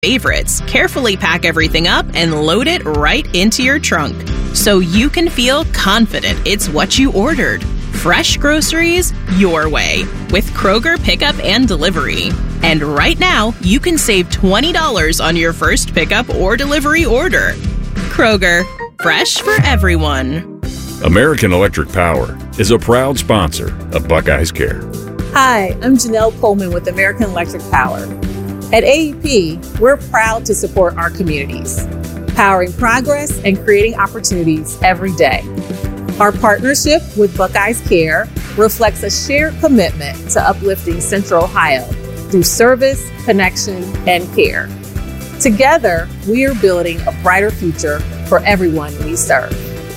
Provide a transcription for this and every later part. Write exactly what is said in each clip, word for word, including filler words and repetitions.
favorites, carefully pack everything up, and load it right into your trunk so you can feel confident it's what you ordered. Fresh groceries your way with Kroger Pickup and Delivery. And right now, you can save twenty dollars on your first pickup or delivery order. Kroger, fresh for everyone. American Electric Power is a proud sponsor of Buckeyes Care. Hi, I'm Janelle Coleman with American Electric Power. At A E P, we're proud to support our communities, powering progress and creating opportunities every day. Our partnership with Buckeyes Care reflects a shared commitment to uplifting Central Ohio through service, connection, and care. Together, we are building a brighter future for everyone we serve.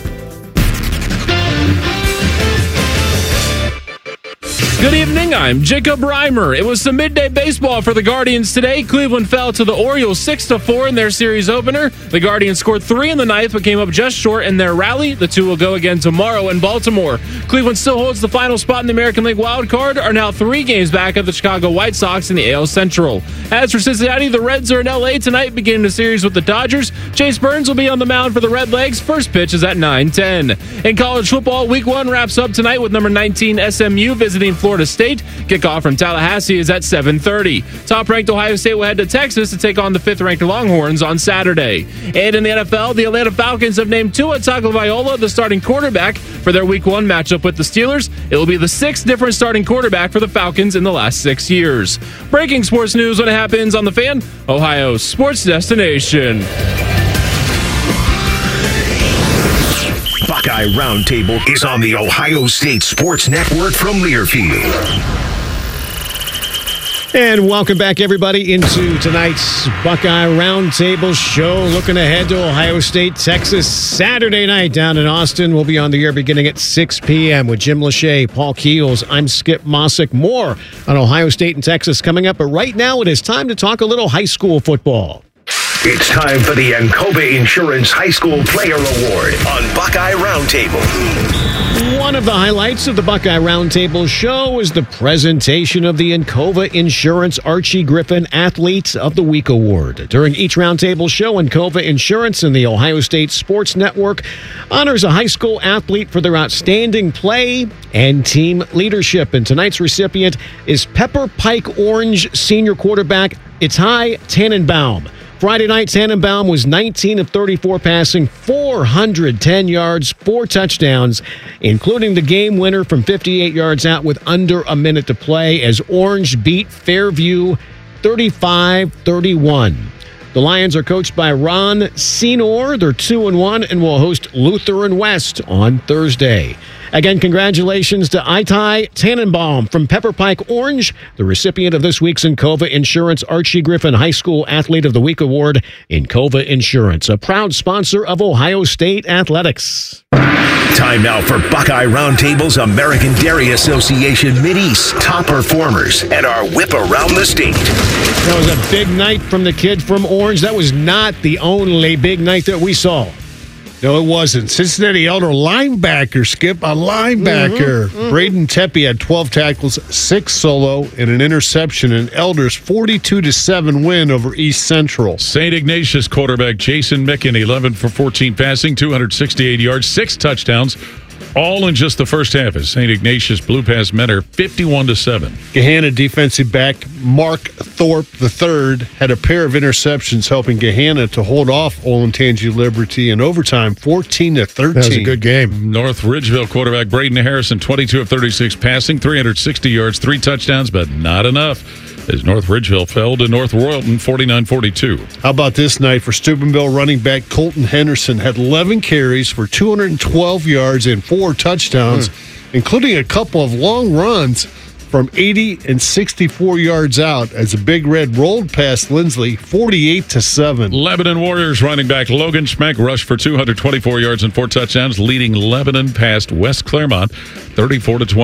Good evening, I'm Jacob Reimer. It was some midday baseball for the Guardians today. Cleveland fell to the Orioles six to four in their series opener. The Guardians scored three in the ninth, but came up just short in their rally. The two will go again tomorrow in Baltimore. Cleveland still holds the final spot in the American League wild card, are now three games back of the Chicago White Sox in the A L Central. As for Cincinnati, the Reds are in L A tonight, beginning the series with the Dodgers. Chase Burns will be on the mound for the Redlegs. First pitch is at nine ten. In college football, week one wraps up tonight with number nineteen S M U visiting Florida State. Kickoff from Tallahassee is at seven thirty. Top-ranked Ohio State will head to Texas to take on the fifth-ranked Longhorns on Saturday. And in the N F L, the Atlanta Falcons have named Tua Tagovailoa the starting quarterback for their week one matchup with the Steelers. It will be the sixth different starting quarterback for the Falcons in the last six years. Breaking sports news when it happens on The Fan, Ohio's sports destination. Buckeye Roundtable is on the Ohio State Sports Network from Learfield. And welcome back, everybody, into tonight's Buckeye Roundtable show. Looking ahead to Ohio State, Texas, Saturday night down in Austin. We'll be on the air beginning at six p.m. with Jim Lachey, Paul Keels. I'm Skip Mossick. More on Ohio State and Texas coming up. But right now, it is time to talk a little high school football. It's time for the Encova Insurance High School Player Award on Buckeye Roundtable. One of the highlights of the Buckeye Roundtable show is the presentation of the Encova Insurance Archie Griffin Athlete of the Week Award. During each Roundtable show, Encova Insurance and the Ohio State Sports Network honors a high school athlete for their outstanding play and team leadership. And tonight's recipient is Pepper Pike Orange senior quarterback Itai Tannenbaum. Friday night, Tannenbaum was nineteen of thirty-four passing, four hundred ten yards, four touchdowns, including the game winner from fifty-eight yards out with under a minute to play as Orange beat Fairview thirty-five thirty-one. The Lions are coached by Ron Senor. They're two and one and will host Lutheran West on Thursday. Again, congratulations to Itai Tannenbaum from Pepper Pike Orange, the recipient of this week's Encova Insurance Archie Griffin High School Athlete of the Week Award. Encova Insurance, a proud sponsor of Ohio State Athletics. Time now for Buckeye Roundtable's American Dairy Association Mideast top performers and our whip around the state. That was a big night from the kid from Orange. That was not the only big night that we saw. No, it wasn't. Cincinnati Elder linebacker, Skip, a linebacker. Mm-hmm, mm-hmm. Braden Tepe had twelve tackles, six solo, and an interception. And Elder's forty-two to seven win over East Central. Saint Ignatius quarterback Jason Micken, eleven for fourteen passing, two hundred sixty-eight yards, six touchdowns, all in just the first half as Saint Ignatius blew past Mentor fifty-one to seven. Gahanna defensive back Mark Thorpe the third had a pair of interceptions helping Gahanna to hold off Olentangy Liberty in overtime fourteen to thirteen. That was a good game. North Ridgeville quarterback Braden Harrison, twenty-two of thirty-six passing, three hundred sixty yards, three touchdowns, but not enough as North Ridgeville fell to North Royalton forty-nine forty-two. How about this night for Steubenville running back Colton Henderson had eleven carries for two hundred twelve yards and four touchdowns, hmm. including a couple of long runs from eighty and sixty-four yards out as a Big Red rolled past Lindsley forty-eight to seven. Lebanon Warriors running back Logan Schmeck rushed for two hundred twenty-four yards and four touchdowns, leading Lebanon past West Claremont thirty-four to twenty.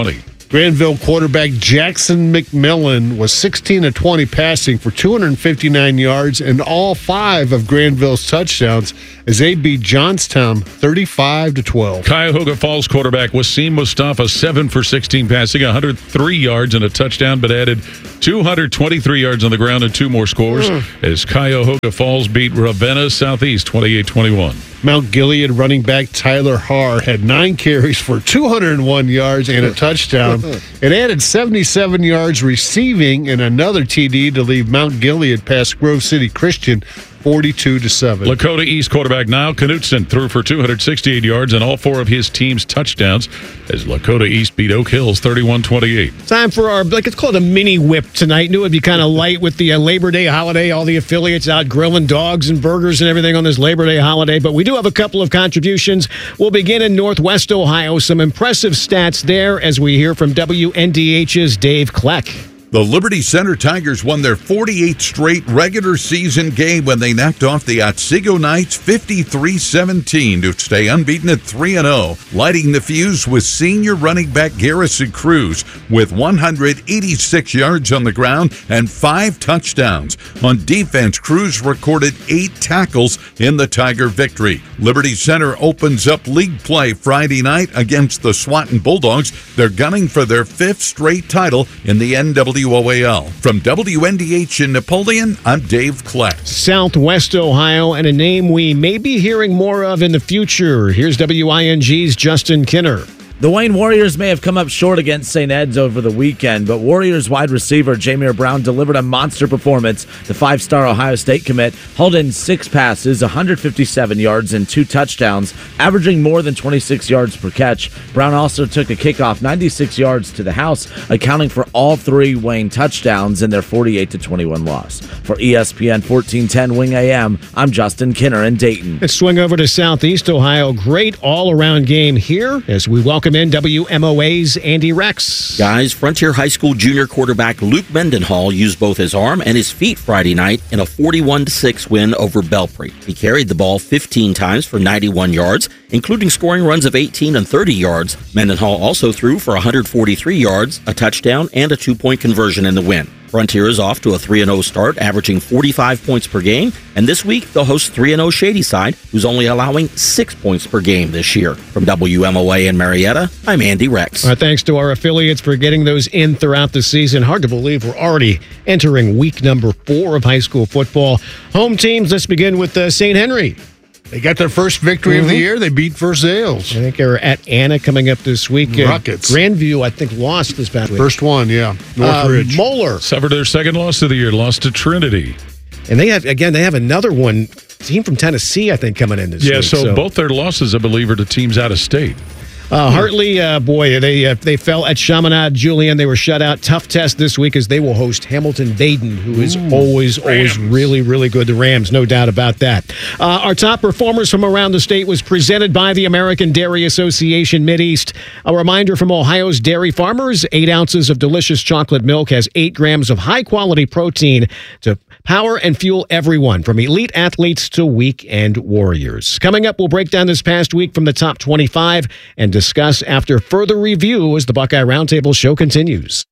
Granville quarterback Jackson McMillan was sixteen of twenty passing for two hundred fifty-nine yards and all five of Granville's touchdowns as they beat Johnstown thirty-five to twelve. Cuyahoga Falls quarterback Wasim Mustafa, seven for sixteen passing, one hundred three yards and a touchdown, but added two hundred twenty-three yards on the ground and two more scores mm. as Cuyahoga Falls beat Ravenna Southeast twenty-eight twenty-one. Mount Gilead running back Tyler Haar had nine carries for two hundred one yards and a touchdown. It added seventy-seven yards receiving and another T D to leave Mount Gilead past Grove City Christian forty-two to seven. Lakota East quarterback Niall Knutson threw for two hundred sixty-eight yards and all four of his team's touchdowns as Lakota East beat Oak Hills thirty-one twenty-eight. Time for our, like it's called a mini whip tonight. Knew it'd be kind of light with the uh, Labor Day holiday, all the affiliates out grilling dogs and burgers and everything on this Labor Day holiday, but we do have a couple of contributions. We'll begin in Northwest Ohio. Some impressive stats there as we hear from W N D H's Dave Kleck. The Liberty Center Tigers won their forty-eighth straight regular season game when they knocked off the Otsego Knights fifty-three seventeen to stay unbeaten at three and oh. Lighting the fuse was senior running back Garrison Cruz with one hundred eighty-six yards on the ground and five touchdowns. On defense, Cruz recorded eight tackles in the Tiger victory. Liberty Center opens up league play Friday night against the Swanton Bulldogs. They're gunning for their fifth straight title in the N W O A L. From W N D H in Napoleon, I'm Dave Kleck. Southwest Ohio, and a name we may be hearing more of in the future. Here's W I N G's Justin Kinner. The Wayne Warriors may have come up short against Saint Ed's over the weekend, but Warriors wide receiver Jameer Brown delivered a monster performance. The five-star Ohio State commit hauled in six passes, one hundred fifty-seven yards, and two touchdowns, averaging more than twenty-six yards per catch. Brown also took a kickoff ninety-six yards to the house, accounting for all three Wayne touchdowns in their forty-eight to twenty-one loss. For E S P N fourteen ten Wing A M, I'm Justin Kinner in Dayton. Let's swing over to Southeast Ohio. Great all-around game here as we welcome in W M O A's Andy Rex. Guys, Frontier High School junior quarterback Luke Mendenhall used both his arm and his feet Friday night in a forty-one to six win over Belpre. He carried the ball fifteen times for ninety-one yards, including scoring runs of eighteen and thirty yards. Mendenhall also threw for one hundred forty-three yards, a touchdown, and a two-point conversion in the win. Frontier is off to a three and oh start, averaging forty-five points per game, and this week they'll host three and oh Shadyside, who's only allowing six points per game this year. From W M O A in Marietta, I'm Andy Rex. All right, thanks to our affiliates for getting those in throughout the season. Hard to believe we're already entering week number four of high school football. Home teams, let's begin with uh, Saint Henry. They got their first victory mm-hmm. of the year. They beat First Ales. I think they're at Anna coming up this week. Rockets. Uh, Grandview, I think, lost this past week. First one, yeah. Northridge. Uh, Moeller. Suffered their second loss of the year, lost to Trinity. And they have, again, they have another one, team from Tennessee, I think, coming in this yeah, week. So, so both their losses, I believe, are to teams out of state. Uh, Hartley, uh, boy, they uh, they fell at Chaminade Julian. They were shut out. Tough test this week as they will host Hamilton Baden, who is Ooh, always, Rams. always really, really good. The Rams, no doubt about that. Uh, our top performers from around the state was presented by the American Dairy Association Mideast. A reminder from Ohio's dairy farmers, eight ounces of delicious chocolate milk has eight grams of high-quality protein to power and fuel everyone, from elite athletes to weekend warriors. Coming up, we'll break down this past week from the top twenty-five and discuss after further review as the Buckeye Roundtable show continues.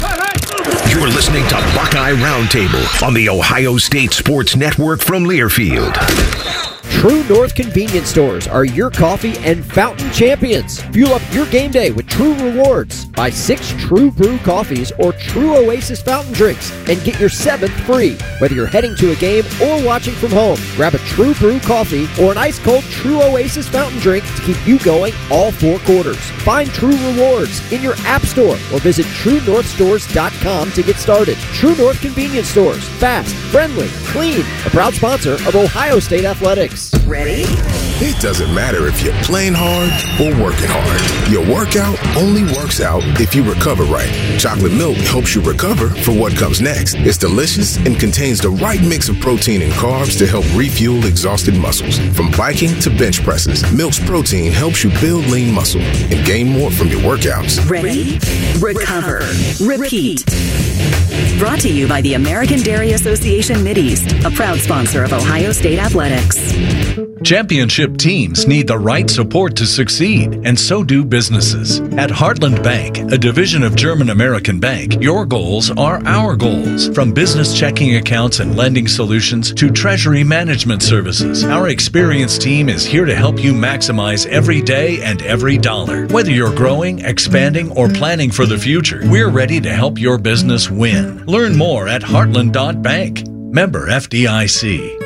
You're listening to Buckeye Roundtable on the Ohio State Sports Network from Learfield. True North convenience stores are your coffee and fountain champions. Fuel up your game day with True Rewards. Buy six True Brew coffees or True Oasis fountain drinks and get your seventh free. Whether you're heading to a game or watching from home, grab a True Brew coffee or an ice-cold True Oasis fountain drink to keep you going all four quarters. Find True Rewards in your app store or visit true north stores dot com to get started. True North convenience stores. Fast, friendly, clean. A proud sponsor of Ohio State Athletics. Ready? It doesn't matter if you're playing hard or working hard. Your workout only works out if you recover right. Chocolate milk helps you recover for what comes next. It's delicious and contains the right mix of protein and carbs to help refuel exhausted muscles. From biking to bench presses, Milk's protein helps you build lean muscle and gain more from your workouts. Ready? Recover. Repeat. Brought to you by the American Dairy Association Mideast, a proud sponsor of Ohio State Athletics. Championship teams need the right support to succeed, and so do businesses. At Heartland Bank, a division of German American Bank, your goals are our goals. From business checking accounts and lending solutions to treasury management services, our experienced team is here to help you maximize every day and every dollar. Whether you're growing, expanding, or planning for the future, we're ready to help your business win. Learn more at heartland dot bank. Member F D I C.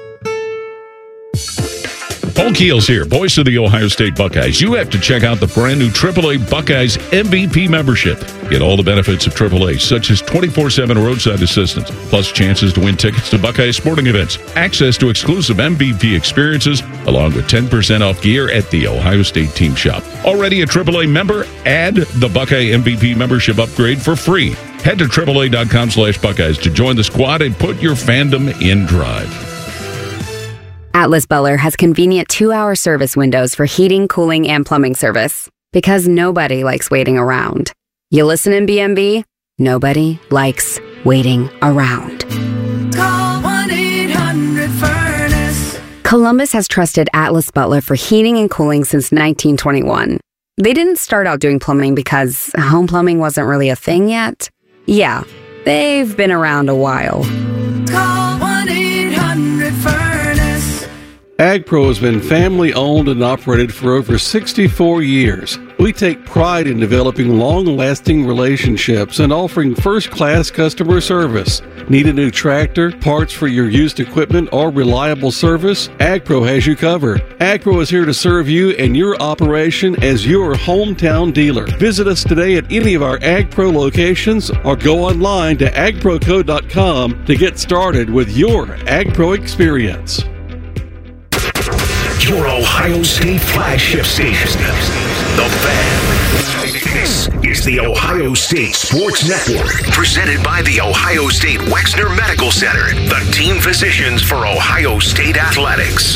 Paul Keels here, voice of the Ohio State Buckeyes. You have to check out the brand new triple A Buckeyes M V P membership. Get all the benefits of triple A, such as twenty-four seven roadside assistance, plus chances to win tickets to Buckeye sporting events, access to exclusive M V P experiences, along with ten percent off gear at the Ohio State team shop. Already a triple A member? Add the Buckeye M V P membership upgrade for free. Head to triple A dot com slash Buckeyes to join the squad and put your fandom in drive. Atlas Butler has convenient two-hour service windows for heating, cooling, and plumbing service. Because nobody likes waiting around. You listen in B M B? Nobody likes waiting around. Call one eight hundred furnace. Columbus has trusted Atlas Butler for heating and cooling since nineteen twenty-one. They didn't start out doing plumbing because home plumbing wasn't really a thing yet. Yeah, they've been around a while. Call one eight hundred furnace. AgPro has been family-owned and operated for over sixty-four years. We take pride in developing long-lasting relationships and offering first-class customer service. Need a new tractor, parts for your used equipment, or reliable service? AgPro has you covered. AgPro is here to serve you and your operation as your hometown dealer. Visit us today at any of our AgPro locations or go online to ag pro co dot com to get started with your AgPro experience. Your Ohio State flagship station, The Fan. This is the Ohio State Sports Network, presented by the Ohio State Wexner Medical Center, the team physicians for Ohio State Athletics.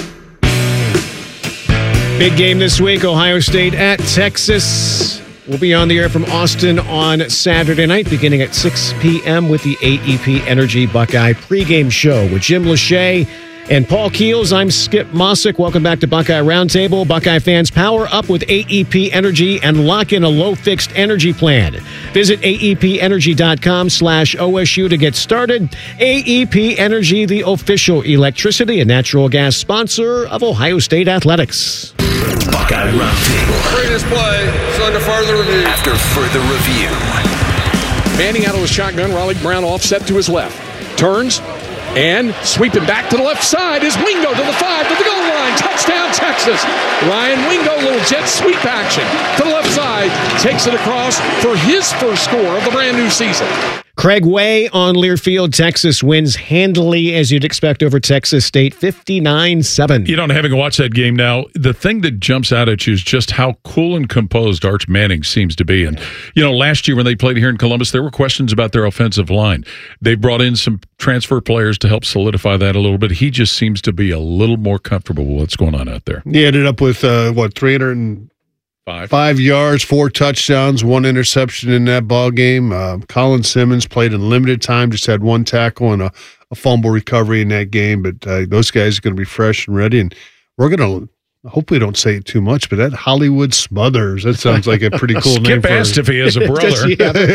Big game this week, Ohio State at Texas. We'll be on the air from Austin on Saturday night, beginning at six p.m. with the A E P Energy Buckeye pregame show with Jim Lachey and Paul Keels. I'm Skip Mossick. Welcome back to Buckeye Roundtable. Buckeye fans, power up with A E P Energy and lock in a low-fixed energy plan. Visit A E P energy dot com slash O S U to get started. A E P Energy, the official electricity and natural gas sponsor of Ohio State Athletics. Buckeye Roundtable. Greatest play is under further review. After further review. Manning out of his shotgun. Raleigh Brown offset to his left. Turns. And sweeping back to the left side is Wingo to the five, to the goal line. Touchdown, Texas. Ryan Wingo, little jet sweep action to the left side. Takes it across for his first score of the brand new season. Craig Way on Learfield. Texas wins handily, as you'd expect, over Texas State, fifty-nine seven. You know, having watched that game now, the thing that jumps out at you is just how cool and composed Arch Manning seems to be. And, you know, last year when they played here in Columbus, there were questions about their offensive line. They brought in some transfer players to help solidify that a little bit. He just seems to be a little more comfortable with what's going on out there. He ended up with, uh, what, three hundred five Five yards, four touchdowns, one interception in that ball game. Uh, Colin Simmons played in limited time, just had one tackle and a, a fumble recovery in that game. But uh, those guys are going to be fresh and ready. And we're going to hopefully don't say it too much, but that Hollywood Smothers, that sounds like a pretty cool name. Skip asked if he has a brother.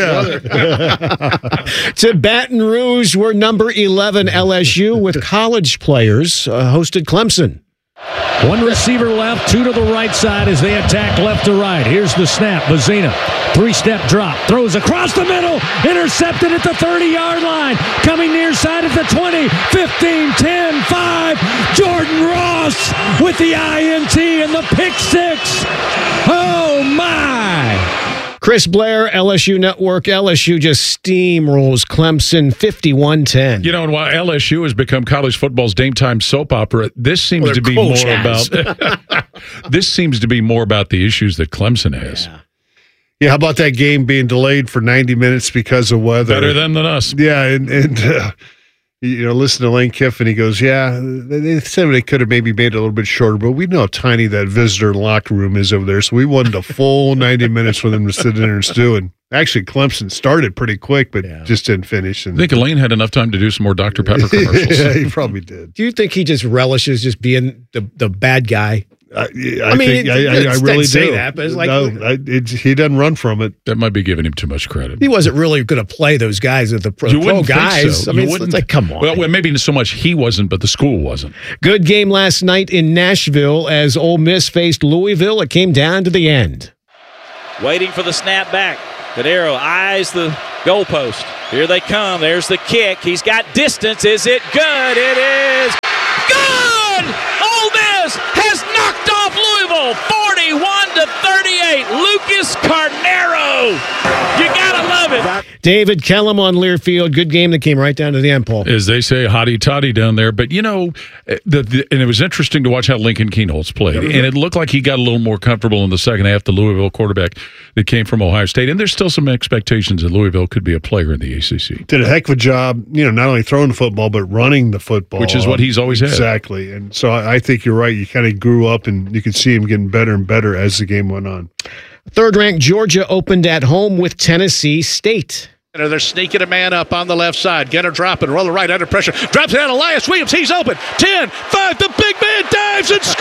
yeah, brother. To Baton Rouge, we're number eleven L S U with college players, uh, hosted Clemson. One receiver left, two to the right side as they attack left to right. Here's the snap. Bazina, three-step drop, throws across the middle, intercepted at the thirty-yard line. Coming near side at the twenty, fifteen, ten, five. Jordan Ross with the I N T and the pick six. Oh, my. Chris Blair, L S U Network. L S U just steamrolls Clemson fifty-one ten. You know, and while L S U has become college football's dame time soap opera, this seems well, to be more has. about this seems to be more about the issues that Clemson has. Yeah. yeah, how about that game being delayed for ninety minutes because of weather? Better them than us. Yeah, and, and uh, you know, listen to Lane Kiffin. He goes, yeah, they said they could have maybe made it a little bit shorter, but we know how tiny that visitor locker room is over there. So we wanted a full ninety minutes for them to sit in there and stew. And actually, Clemson started pretty quick, but yeah. just didn't finish. And I think Elaine had enough time to do some more Doctor Pepper commercials. Yeah, he probably did. Do you think he just relishes just being the, the bad guy? I, I, I mean, think, it, I, I, I really say do. that, but it's like no, I, it, he doesn't run from it. That might be giving him too much credit. He wasn't really going to play those guys with the pro, you pro guys. So. I mean, you it's, it's like, come on. Well, maybe so much he wasn't, but the school wasn't. Good game last night in Nashville as Ole Miss faced Louisville. It came down to the end. Waiting for the snap back. Cadero eyes the goalpost. Here they come. There's the kick. He's got distance. Is it good? It is good! Ole Miss has knocked off Louisville forty-one to thirty-eight. Lucas Carnero. You gotta love it. David Kellum on Learfield. Good game that came right down to the end, Paul. As they say, hotty toddy down there. But, you know, the, the, and it was interesting to watch how Lincoln Kienholz played. And it looked like he got a little more comfortable in the second half, the Louisville quarterback that came from Ohio State. And there's still some expectations that Louisville could be a player in the A C C. Did a heck of a job, you know, not only throwing the football, but running the football. Which is what he's always had. Exactly. And so I, I think you're right. You kind of grew up and you could see him getting better and better as the game went on. Third-ranked Georgia opened at home with Tennessee State. They're sneaking a man up on the left side. Gunner dropping, roll the right under pressure. Drops it out. Elias Williams. He's open. ten, five. The big man dives and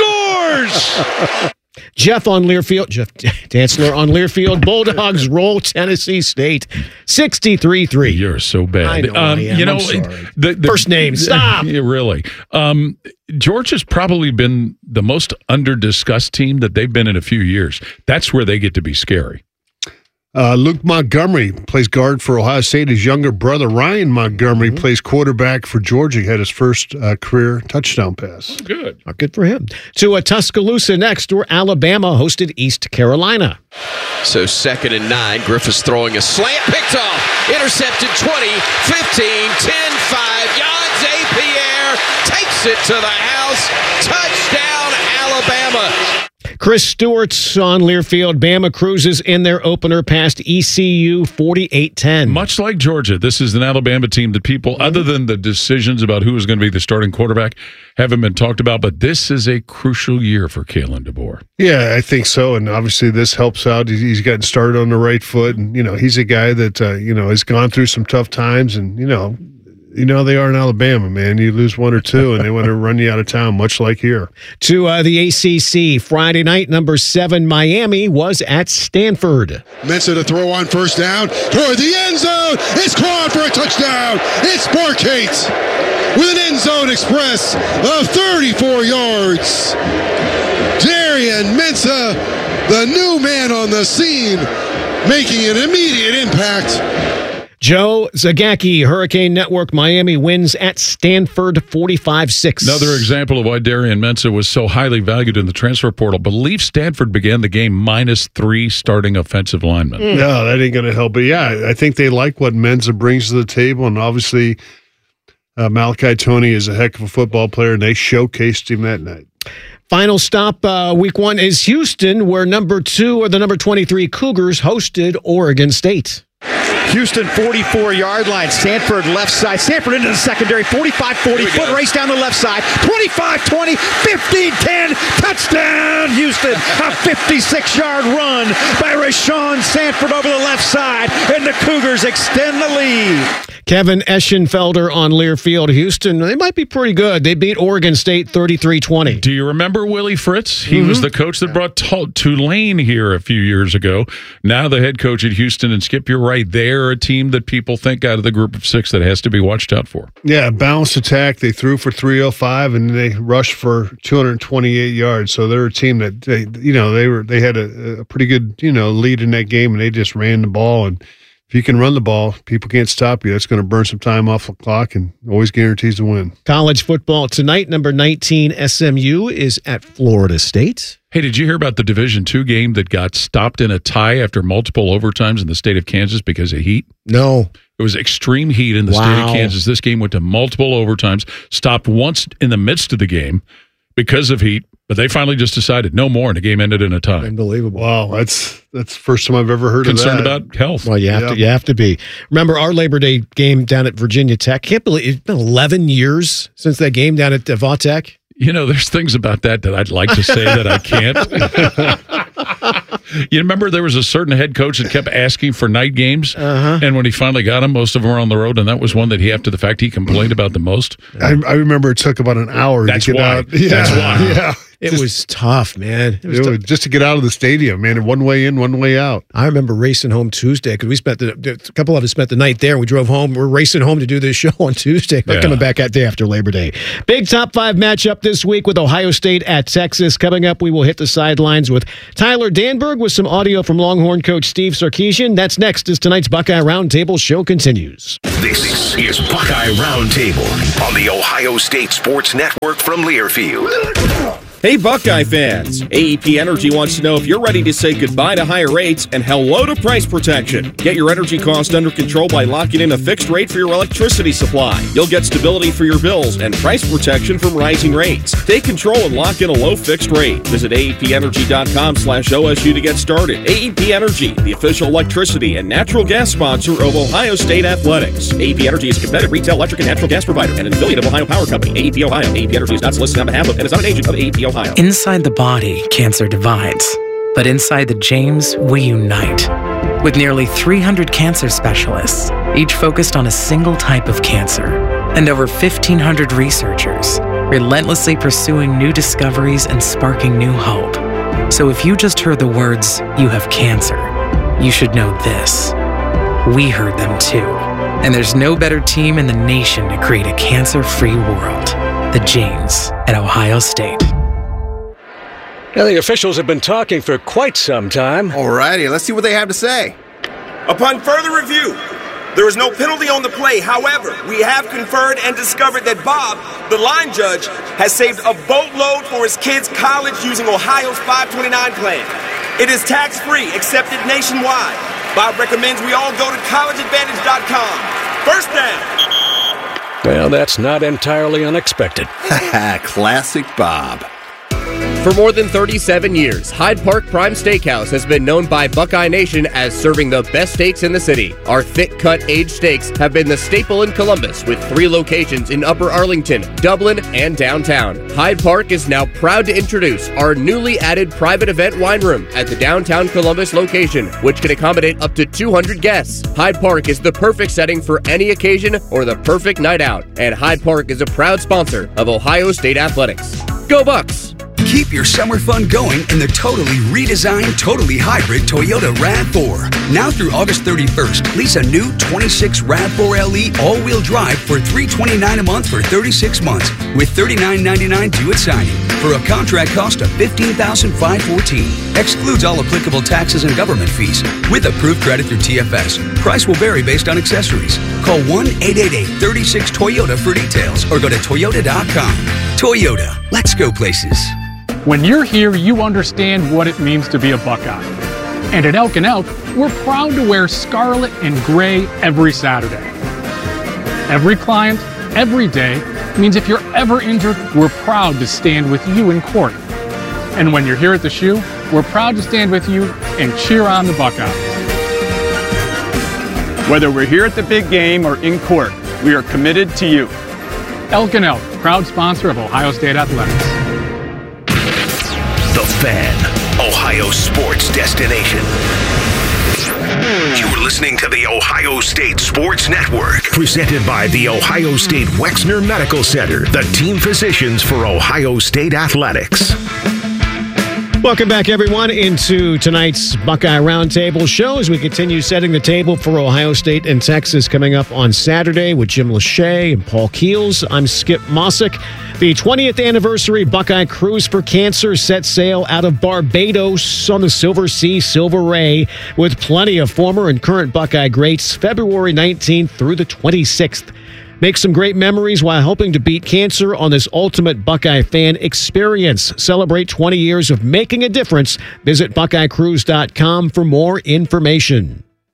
scores. Jeff on Learfield. Jeff Dantzler on Learfield. Bulldogs roll Tennessee State sixty-three three. You're so bad. I know, um, I am. You know, I'm sorry. The, the, First name, stop. Yeah, really. Um, Georgia's probably been the most under-discussed team that they've been in a few years. That's where they get to be scary. Uh, Luke Montgomery plays guard for Ohio State. His younger brother, Ryan Montgomery, mm-hmm. plays quarterback for Georgia. He had his first uh, career touchdown pass. Good. Oh, good for him. To a Tuscaloosa next, where Alabama hosted East Carolina. So second and nine. Griffiths throwing a slant. Picked off. Intercepted twenty, fifteen, ten, five. Jan Zapier takes it to the house. Touchdown, Alabama. Chris Stewart's on Learfield. Bama cruises in their opener past E C U forty-eight ten. Much like Georgia, this is an Alabama team that people, mm-hmm. other than the decisions about who is going to be the starting quarterback, haven't been talked about. But this is a crucial year for Kalen DeBoer. Yeah, I think so. And obviously this helps out. He's gotten started on the right foot. And, you know, he's a guy that, uh, you know, has gone through some tough times. And, you know, You know they are in Alabama, man. You lose one or two, and they want to run you out of town, much like here. To uh, the A C C, Friday night, number seven, Miami was at Stanford. Mensa to throw on first down toward the end zone. It's caught for a touchdown. It's Barkate with an end zone express of thirty-four yards. Darian Mensa, the new man on the scene, making an immediate impact. Joe Zagacki, Hurricane Network, Miami wins at Stanford forty-five six. Another example of why Darian Mensa was so highly valued in the transfer portal. Believe Stanford began the game minus three starting offensive linemen. Mm. No, that ain't going to help. But yeah, I think they like what Mensa brings to the table. And obviously, uh, Malachi Toney is a heck of a football player, and they showcased him that night. Final stop, uh, week one, is Houston, where number two or the number twenty-three Cougars hosted Oregon State. Houston, forty-four-yard line. Stanford, left side. Stanford into the secondary. forty-five forty. Foot race down the left side. twenty-five twenty. fifteen ten. Touchdown, Houston. A fifty-six-yard run by Rashawn Stanford over the left side. And the Cougars extend the lead. Kevin Eschenfelder on Learfield. Houston, they might be pretty good. They beat Oregon State thirty-three twenty. Do you remember Willie Fritz? He Mm-hmm. was the coach that brought Tulane here a few years ago. Now the head coach at Houston. And Skip, you're right. They're a team that people think out of the group of six that has to be watched out for. Yeah, balanced attack. They threw for three oh five and they rushed for two hundred twenty-eight yards. So they're a team that they, you know, they were they had a, a pretty good, you know, lead in that game, and they just ran the ball. And if you can run the ball, people can't stop you. That's going to burn some time off the clock and always guarantees a win. College football tonight, number nineteen S M U is at Florida State. Hey, did you hear about the Division two game that got stopped in a tie after multiple overtimes in the state of Kansas because of heat? No. It was extreme heat in the Wow. state of Kansas. This game went to multiple overtimes, stopped once in the midst of the game because of heat. But they finally just decided no more, and the game ended in a tie. Unbelievable. Wow, that's that's the first time I've ever heard Concerned of that. about health. Well, you have Yeah. to. You have to be. Remember our Labor Day game down at Virginia Tech? Can't believe it's been eleven years since that game down at uh, Vautech. You know, there's things about that that I'd like to say that I can't. You remember there was a certain head coach that kept asking for night games, uh-huh. and when he finally got them, most of them were on the road, and that was one that he, after the fact, he complained about the most. I, I remember it took about an hour That's to get why. out. Yeah, That's why. Yeah. It Just- was tough, man. It was It tough. was just to get out of the stadium, man. One way in, one way out. I remember racing home Tuesday because we spent the, a couple of us spent the night there. We drove home. We're racing home to do this show on Tuesday. We're Yeah. coming back that day after Labor Day. Big top five matchup this week with Ohio State at Texas. Coming up, we will hit the sidelines with Tyler Danberg with some audio from Longhorn coach Steve Sarkisian. That's next as tonight's Buckeye Roundtable show continues. This is Buckeye Roundtable on the Ohio State Sports Network from Learfield. Hey, Buckeye fans! A E P Energy wants to know if you're ready to say goodbye to higher rates and hello to price protection. Get your energy cost under control by locking in a fixed rate for your electricity supply. You'll get stability for your bills and price protection from rising rates. Take control and lock in a low fixed rate. Visit A E P energy dot com slash O S U to get started. A E P Energy, the official electricity and natural gas sponsor of Ohio State Athletics. A E P Energy is a competitive retail electric and natural gas provider and an affiliate of Ohio Power Company. A E P Ohio. A E P Energy is not solicited on behalf of and is not an agent of A E P Ohio. Inside the body, cancer divides. But inside the James, we unite. With nearly three hundred cancer specialists, each focused on a single type of cancer, and over fifteen hundred researchers, relentlessly pursuing new discoveries and sparking new hope. So if you just heard the words, "you have cancer," you should know this. We heard them too. And there's no better team in the nation to create a cancer-free world. The James at Ohio State. Now, the officials have been talking for quite some time. Alrighty, let's see what they have to say. Upon further review, there is no penalty on the play. However, we have conferred and discovered that Bob, the line judge, has saved a boatload for his kids' college using Ohio's five twenty-nine plan. It is tax-free, accepted nationwide. Bob recommends we all go to college advantage dot com. First down. Well, that's not entirely unexpected. Classic Bob. For more than thirty-seven years, Hyde Park Prime Steakhouse has been known by Buckeye Nation as serving the best steaks in the city. Our thick-cut aged steaks have been the staple in Columbus, with three locations in Upper Arlington, Dublin, and downtown. Hyde Park is now proud to introduce our newly added private event wine room at the downtown Columbus location, which can accommodate up to two hundred guests. Hyde Park is the perfect setting for any occasion or the perfect night out, and Hyde Park is a proud sponsor of Ohio State Athletics. Go Bucks! Keep your summer fun going in the totally redesigned, totally hybrid Toyota RAV four. Now through August thirty-first, lease a new twenty-six RAV four L E all-wheel drive for three hundred twenty-nine dollars a month for thirty-six months with thirty-nine ninety-nine due at signing for a contract cost of fifteen thousand five hundred fourteen dollars. Excludes all applicable taxes and government fees with approved credit through T F S. Price will vary based on accessories. Call one eight eight eight, three six, Toyota for details or go to toyota dot com. Toyota, let's go places. When you're here, you understand what it means to be a Buckeye. And at Elk and Elk, we're proud to wear scarlet and gray every Saturday. Every client, every day, means if you're ever injured, we're proud to stand with you in court. And when you're here at the Shoe, we're proud to stand with you and cheer on the Buckeyes. Whether we're here at the big game or in court, we are committed to you. Elk and Elk, proud sponsor of Ohio State Athletics. The Fan, Ohio sports destination. You're listening to the Ohio State Sports Network, presented by the Ohio State Wexner Medical Center, the team physicians for Ohio State Athletics. Welcome back, everyone, into tonight's Buckeye Roundtable show as we continue setting the table for Ohio State and Texas coming up on Saturday with Jim Lachey and Paul Keels. I'm Skip Mossick. The twentieth anniversary Buckeye Cruise for Cancer set sail out of Barbados on the Silver Sea Silver Ray with plenty of former and current Buckeye greats February nineteenth through the twenty-sixth. Make some great memories while helping to beat cancer on this ultimate Buckeye fan experience. Celebrate twenty years of making a difference. Visit buckeye cruise dot com for more information.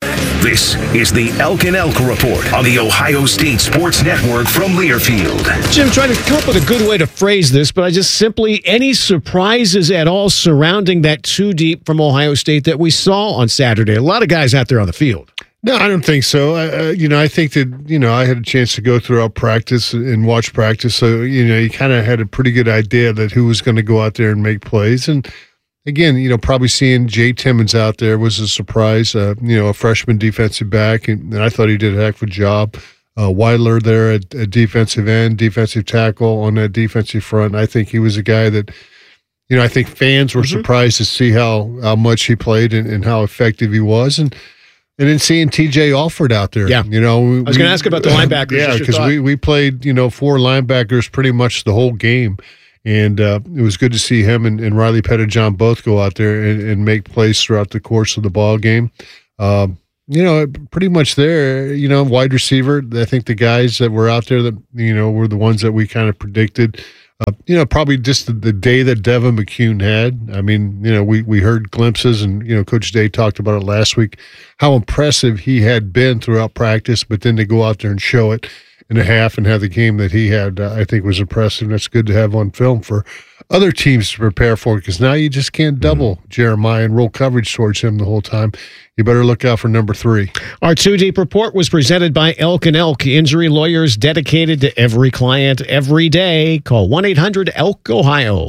This is the Elk and Elk Report on the Ohio State Sports Network from Learfield. Jim, trying to come up with a good way to phrase this, but I just simply, any surprises at all surrounding that two deep from Ohio State that we saw on Saturday? A lot of guys out there on the field. No, I don't think so. I, uh, you know, I think that, you know, I had a chance to go throughout practice and watch practice. So, you know, you kind of had a pretty good idea that who was going to go out there and make plays. And again, you know, probably seeing Jay Timmons out there was a surprise. Uh, you know, a freshman defensive back, and, and I thought he did a heck of a job. Uh, Weidler there at, at defensive end, defensive tackle on that defensive front. I think he was a guy that, you know, I think fans were mm-hmm. surprised to see how, how much he played and, and how effective he was. And And then seeing T J Alford out there. Yeah. You know, we, I was going to ask about the linebackers. Yeah, because we, we played, you know, four linebackers pretty much the whole game. And uh, it was good to see him and, and Riley Pettijohn both go out there and, and make plays throughout the course of the ball game. Um, you know, pretty much there, you know, wide receiver, I think the guys that were out there that, you know, were the ones that we kind of predicted. Uh, you know, probably just the, the day that Devin McCune had. I mean, you know, we, we heard glimpses, and, you know, Coach Day talked about it last week, how impressive he had been throughout practice, but then to go out there and show it in a half and have the game that he had, uh, I think was impressive. And that's good to have on film for other teams to prepare for, because now you just can't double mm-hmm. Jeremiah and roll coverage towards him the whole time. You better look out for number three. Our two-deep report was presented by Elk and Elk, injury lawyers dedicated to every client every day. Call one eight hundred elk ohio.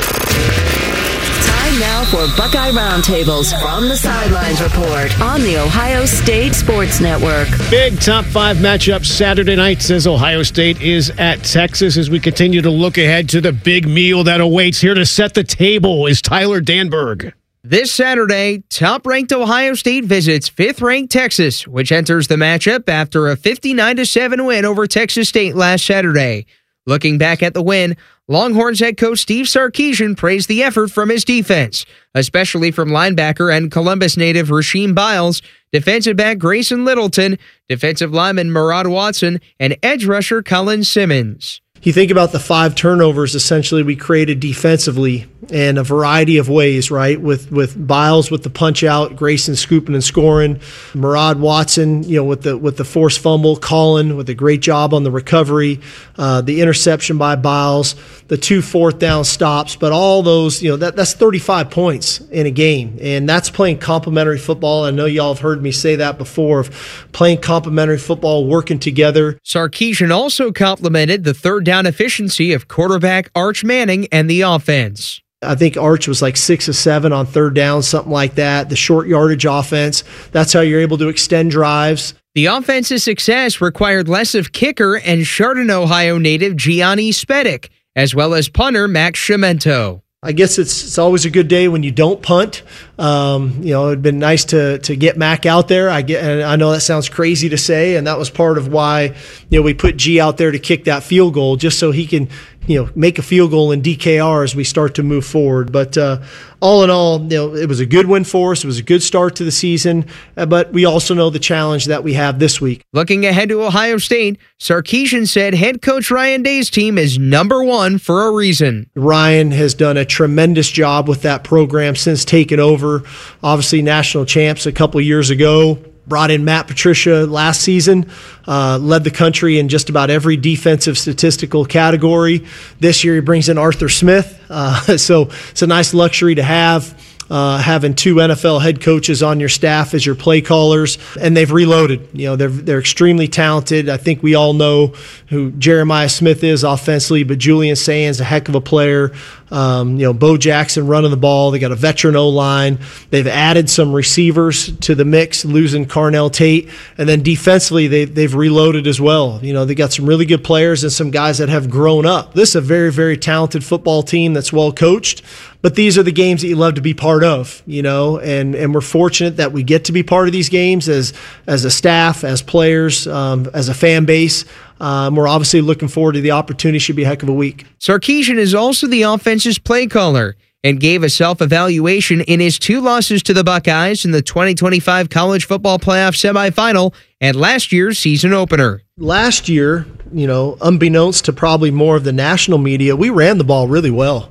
Time now for Buckeye Roundtables from the Sidelines Report on the Ohio State Sports Network. Big top five matchup Saturday night says Ohio State is at Texas as we continue to look ahead to the big meal that awaits. Here to set the table is Tyler Danberg. This Saturday, top-ranked Ohio State visits fifth-ranked Texas, which enters the matchup after a fifty-nine to seven win over Texas State last Saturday. Looking back at the win, Longhorns head coach Steve Sarkisian praised the effort from his defense, especially from linebacker and Columbus native Rasheem Biles, defensive back Grayson Littleton, defensive lineman Murad Watson, and edge rusher Colin Simmons. You think about the five turnovers essentially we created defensively in a variety of ways, right? With with Biles with the punch out, Grayson scooping and scoring, Murad Watson, you know, with the with the forced fumble, Colin with a great job on the recovery, uh, the interception by Biles, the two fourth down stops, but all those, you know, that that's thirty-five points in a game, and that's playing complementary football. I know y'all have heard me say that before, of playing complementary football, working together. Sarkisian also complimented the third down efficiency of quarterback Arch Manning and the offense. I think Arch was like six or seven on third down, something like that. The short yardage offense, that's how you're able to extend drives. The offense's success required less of kicker and Chardon, Ohio native Gianni Spedic, as well as punter Max Cimento. I guess it's it's always a good day when you don't punt. Um, you know, it'd been nice to to get Mac out there. I get, and I know that sounds crazy to say, and that was part of why, you know, we put G out there to kick that field goal, just so he can, you know, make a field goal in D K R as we start to move forward. But uh, all in all, you know, it was a good win for us. It was a good start to the season, uh, but we also know the challenge that we have this week. Looking ahead to Ohio State, Sarkisian said head coach Ryan Day's team is number one for a reason. Ryan has done a tremendous job with that program since taking over. Obviously, national champs a couple years ago. Brought in Matt Patricia last season, uh, led the country in just about every defensive statistical category. This year he brings in Arthur Smith, uh, so it's a nice luxury to have. Uh, having two N F L head coaches on your staff as your play callers, and they've reloaded. You know, they're they're extremely talented. I think we all know who Jeremiah Smith is offensively, but Julian Sands, a heck of a player. Um, you know, Bo Jackson running the ball. They got a veteran O-line. They've added some receivers to the mix, losing Carnell Tate, and then defensively they they've reloaded as well. You know, they got some really good players and some guys that have grown up. This is a very very talented football team that's well coached. But these are the games that you love to be part of, you know, and, and we're fortunate that we get to be part of these games as as a staff, as players, um, as a fan base. Um, we're obviously looking forward to the opportunity. Should be a heck of a week. Sarkisian is also the offense's play caller and gave a self-evaluation in his two losses to the Buckeyes in the twenty twenty-five College Football Playoff semifinal and last year's season opener. Last year, you know, unbeknownst to probably more of the national media, we ran the ball really well.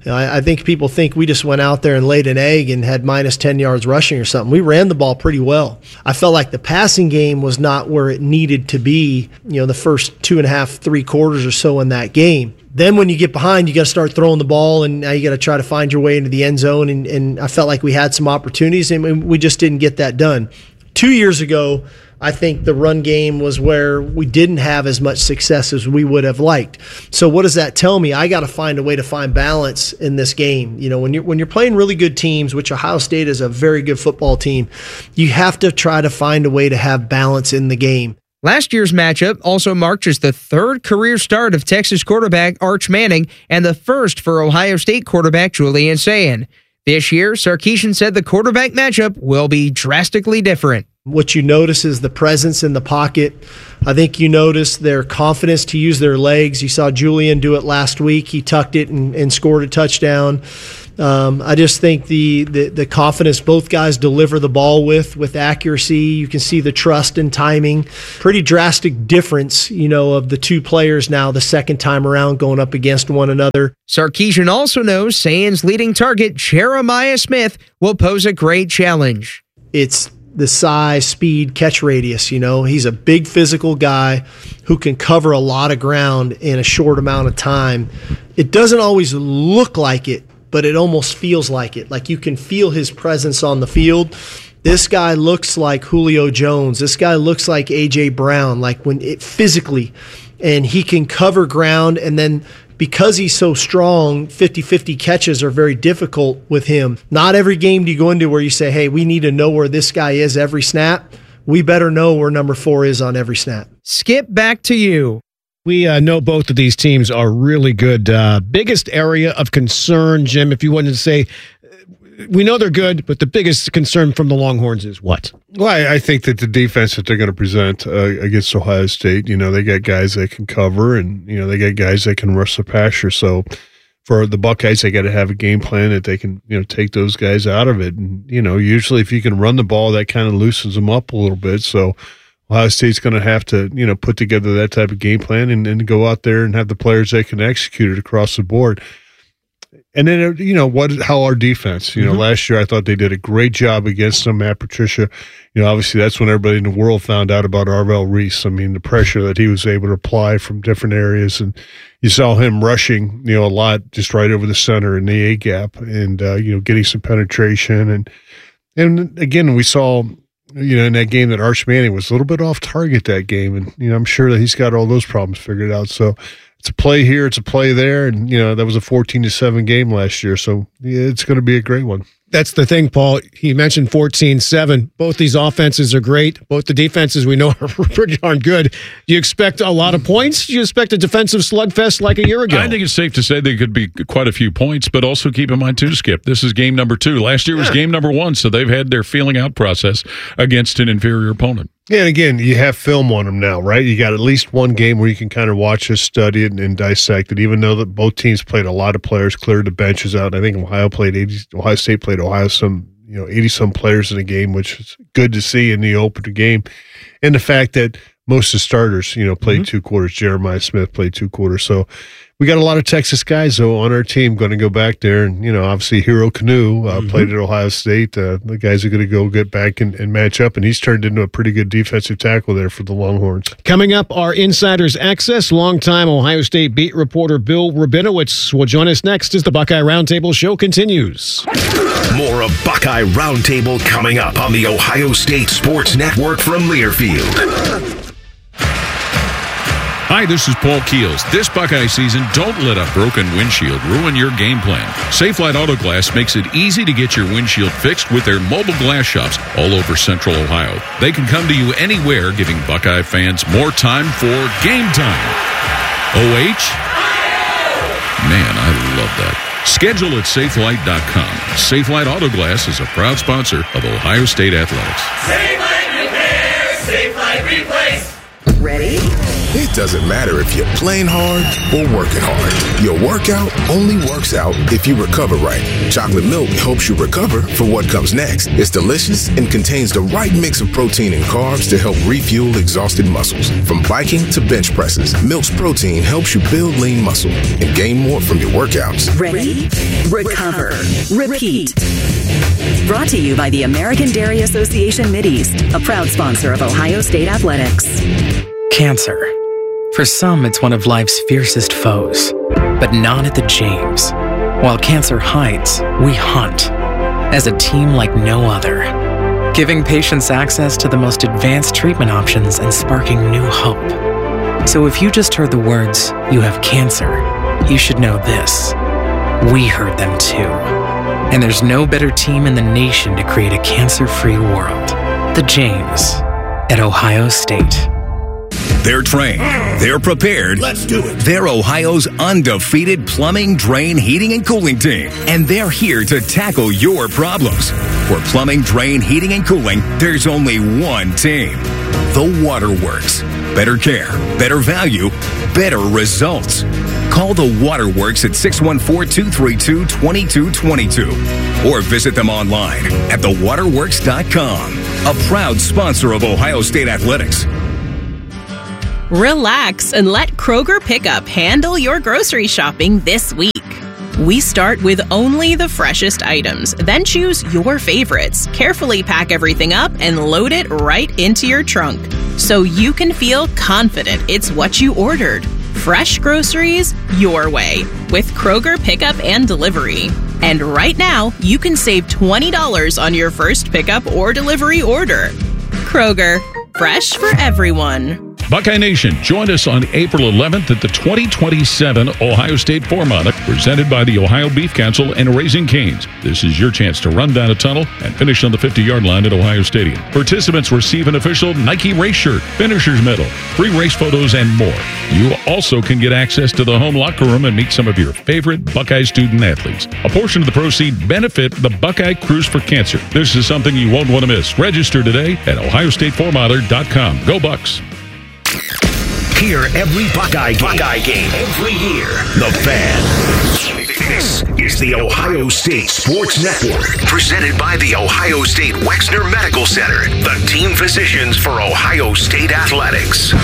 You know, I, I think people think we just went out there and laid an egg and had minus ten yards rushing or something. We ran the ball pretty well. I felt like the passing game was not where it needed to be, you know, the first two and a half, three quarters or so in that game. Then when you get behind, you got to start throwing the ball, and now you got to try to find your way into the end zone. And, and I felt like we had some opportunities, and we just didn't get that done. Two years ago, I think the run game was where we didn't have as much success as we would have liked. So what does that tell me? I got to find a way to find balance in this game. You know, when you're when you're playing really good teams, which Ohio State is a very good football team, you have to try to find a way to have balance in the game. Last year's matchup also marked just the third career start of Texas quarterback Arch Manning and the first for Ohio State quarterback Julian Sayin. This year, Sarkisian said the quarterback matchup will be drastically different. What you notice is the presence in the pocket. I think you notice their confidence to use their legs. You saw Julian do it last week. He tucked it and, and scored a touchdown. Um, I just think the, the the confidence both guys deliver the ball with, with accuracy. You can see the trust and timing. Pretty drastic difference, you know, of the two players now the second time around going up against one another. Sarkisian also knows Sayin's leading target, Jeremiah Smith, will pose a great challenge. It's the size, speed, catch radius. You know, he's a big physical guy who can cover a lot of ground in a short amount of time. It doesn't always look like it, but it almost feels like it. Like you can feel his presence on the field. This guy looks like Julio Jones. This guy looks like A J Brown, like when it physically, and he can cover ground. And then because he's so strong, fifty-fifty catches are very difficult with him. Not every game do you go into where you say, hey, we need to know where this guy is every snap. We better know where number four is on every snap. Skip, back to you. We uh, know both of these teams are really good. Uh, biggest area of concern, Jim, if you wanted to say, we know they're good, but the biggest concern from the Longhorns is what? Well, I, I think that the defense that they're going to present uh, against Ohio State, you know, they got guys that can cover, and, you know, they got guys that can rush the passer. So for the Buckeyes, they got to have a game plan that they can, you know, take those guys out of it. And, you know, usually if you can run the ball, that kind of loosens them up a little bit. So Ohio State's going to have to, you know, put together that type of game plan and, and go out there and have the players that can execute it across the board. And then, you know, what? How our defense, you know, mm-hmm. last year I thought they did a great job against them. Matt Patricia, you know, obviously that's when everybody in the world found out about Arvell Reese. I mean, the pressure that he was able to apply from different areas. And you saw him rushing, you know, a lot just right over the center in the A-gap and, uh, you know, getting some penetration. And, and again, we saw, you know, in that game that Arch Manning was a little bit off target that game. And, you know, I'm sure that he's got all those problems figured out. So, it's a play here, it's a play there, and, you know, that was a fourteen to seven game last year, so yeah, it's going to be a great one. That's the thing, Paul. He mentioned fourteen seven. Both these offenses are great. Both the defenses we know are pretty darn good. Do you expect a lot of points? Do you expect a defensive slugfest like a year ago? I think it's safe to say there could be quite a few points, but also keep in mind, too, Skip, this is game number two. Last year was yeah. game number one, so they've had their feeling out process against an inferior opponent. Yeah, and again, you have film on them now, right? You got at least one game where you can kind of watch it, study it, and, and dissect it. Even though that both teams played a lot of players, cleared the benches out. I think Ohio played eighty. Ohio State played Ohio some, you know, eighty some players in a game, which is good to see in the opener game. And the fact that most of the starters, you know, played mm-hmm. two quarters. Jeremiah Smith played two quarters. So we got a lot of Texas guys, though, on our team going to go back there. And, you know, obviously Hero Kanu uh, mm-hmm. played at Ohio State. Uh, the guys are going to go get back and, and match up. And he's turned into a pretty good defensive tackle there for the Longhorns. Coming up, our Insiders Access, longtime Ohio State beat reporter Bill Rabinowitz will join us next as the Buckeye Roundtable show continues. More of Buckeye Roundtable coming up on the Ohio State Sports Network from Learfield. Hi, this is Paul Keels. This Buckeye season, don't let a broken windshield ruin your game plan. Safelite Auto Glass makes it easy to get your windshield fixed with their mobile glass shops all over Central Ohio. They can come to you anywhere, giving Buckeye fans more time for game time. O H? Man, I love that. Schedule at safelite dot com. Safelite Auto Glass is a proud sponsor of Ohio State Athletics. Safelite Repair, Safelite Replace. Ready? It's It doesn't matter if you're playing hard or working hard. Your workout only works out if you recover right. Chocolate milk helps you recover for what comes next. It's delicious and contains the right mix of protein and carbs to help refuel exhausted muscles. From biking to bench presses, Milk's protein helps you build lean muscle and gain more from your workouts. Ready? Recover. Repeat. Brought to you by the American Dairy Association Mideast, a proud sponsor of Ohio State Athletics. Cancer. For some, it's one of life's fiercest foes, but not at the James. While cancer hides, we hunt as a team like no other, giving patients access to the most advanced treatment options and sparking new hope. So if you just heard the words, "You have cancer," you should know this. We heard them too. And there's no better team in the nation to create a cancer-free world. The James at Ohio State. They're trained. They're prepared. Let's do it. They're Ohio's undefeated plumbing, drain, heating, and cooling team. And they're here to tackle your problems. For plumbing, drain, heating, and cooling, there's only one team. The Waterworks. Better care, better value, better results. Call the Waterworks at six one four, two three two, two two two two or visit them online at the waterworks dot com. A proud sponsor of Ohio State Athletics. Relax and let Kroger Pickup handle your grocery shopping this week. We start with only the freshest items, then choose your favorites, carefully pack everything up, and load it right into your trunk so you can feel confident it's what you ordered. Fresh groceries your way with Kroger Pickup and Delivery. And right now, you can save twenty dollars on your first pickup or delivery order. Kroger, fresh for everyone. Buckeye Nation, join us on April eleventh at the twenty twenty-seven Ohio State Four-Mile, presented by the Ohio Beef Council and Raising Cane's. This is your chance to run down a tunnel and finish on the fifty-yard line at Ohio Stadium. Participants receive an official Nike race shirt, finisher's medal, free race photos, and more. You also can get access to the home locker room and meet some of your favorite Buckeye student athletes. A portion of the proceeds benefit the Buckeye Cruise for Cancer. This is something you won't want to miss. Register today at ohio state four miler dot com. Go Bucks! Hear every Buckeye game, Buckeye game every year. The Fan. This is the Ohio State Sports Network, presented by the Ohio State Wexner Medical Center, the team physicians for Ohio State Athletics.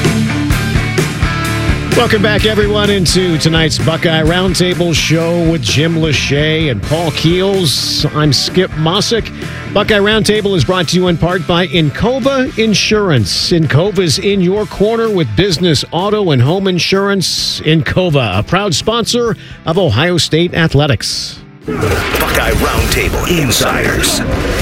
Welcome back, everyone, into tonight's Buckeye Roundtable show with Jim Lachey and Paul Keels. I'm Skip Mossick. Buckeye Roundtable is brought to you in part by Encova Insurance. Encova's in your corner with business, auto, and home insurance. Encova, a proud sponsor of Ohio State Athletics. Buckeye Roundtable Insiders.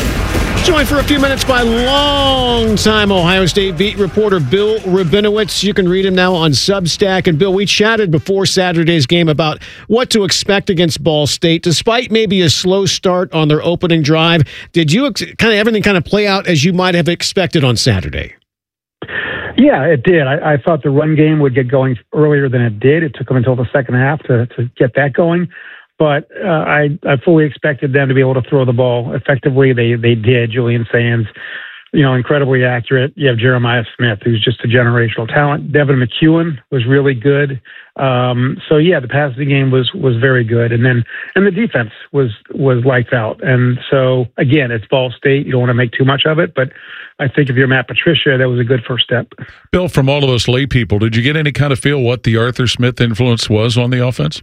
Joined for a few minutes by longtime Ohio State beat reporter Bill Rabinowitz. You can read him now on Substack. And Bill, we chatted before Saturday's game about what to expect against Ball State. Despite maybe a slow start on their opening drive, did you ex- kind of everything kind of play out as you might have expected on Saturday? Yeah, it did. I, I thought the run game would get going earlier than it did. It took them until the second half to, to get that going. But uh, I, I fully expected them to be able to throw the ball effectively. They they did. Julian Sands, you know, incredibly accurate. You have Jeremiah Smith, who's just a generational talent. Devin McEwen was really good. Um, so yeah, the passing game was was very good, and then and the defense was was lights out. And so again, it's Ball State. You don't want to make too much of it, but I think if you're Matt Patricia, that was a good first step. Bill, from all of us lay people, did you get any kind of feel what the Arthur Smith influence was on the offense?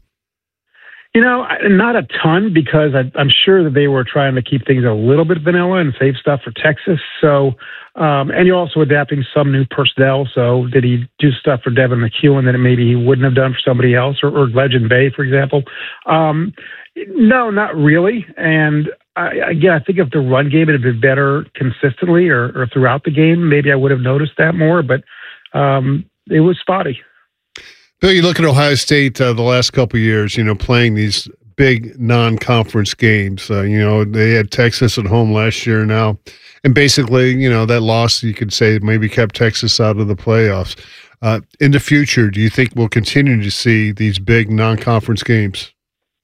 You know, not a ton, because I, I'm sure that they were trying to keep things a little bit vanilla and save stuff for Texas. So, um, and you're also adapting some new personnel. So did he do stuff for Devin McEwen that maybe he wouldn't have done for somebody else, or, or Legend Bay, for example? Um, no, not really. And I, again, I think if the run game had been better consistently or, or throughout the game, maybe I would have noticed that more, but um, it was spotty. Bill, you look at Ohio State uh, the last couple of years, you know, playing these big non-conference games. Uh, you know, they had Texas at home last year now. And basically, you know, that loss, you could say, maybe kept Texas out of the playoffs. Uh, in the future, do you think we'll continue to see these big non-conference games?